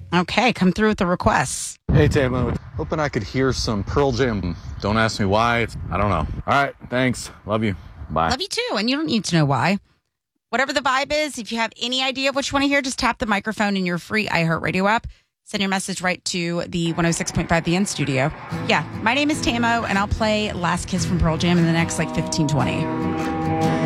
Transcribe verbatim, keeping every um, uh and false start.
Okay, come through with the requests. Hey, Tamo. Hoping I could hear some Pearl Jam. Don't ask me why. It's, I don't know. All right, thanks. Love you. Bye. Love you too, and you don't need to know why. Whatever the vibe is, if you have any idea of what you want to hear, just tap the microphone in your free iHeartRadio app. Send your message right to the one oh six point five The End studio. Yeah, my name is Tamo, and I'll play Last Kiss from Pearl Jam in the next like fifteen, twenty.